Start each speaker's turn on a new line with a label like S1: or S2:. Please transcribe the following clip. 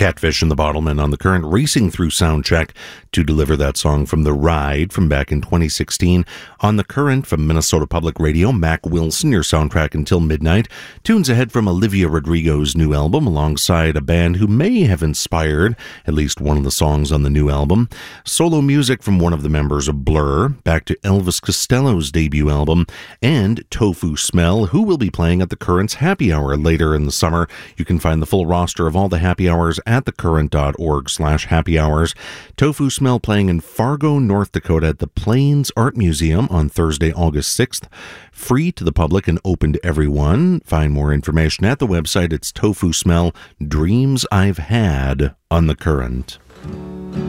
S1: Catfish and the Bottlemen on the Current, racing through Soundcheck to deliver that song from The Ride from back in 2016. On the Current from Minnesota Public Radio, Mac Wilson, your soundtrack until midnight. Tunes ahead from Olivia Rodrigo's new album alongside a band who may have inspired at least one of the songs on the new album. Solo music from one of the members of Blur, back to Elvis Costello's debut album, and Tofu Smell, who will be playing at the Current's Happy Hour later in the summer. You can find the full roster of all the happy hours at thecurrent.org/happy hours. Tofu Smell playing in Fargo, North Dakota at the Plains Art Museum on Thursday, August 6th. Free to the public and open to everyone. Find more information at the website. It's Tofu Smell, Dreams I've Had on the Current.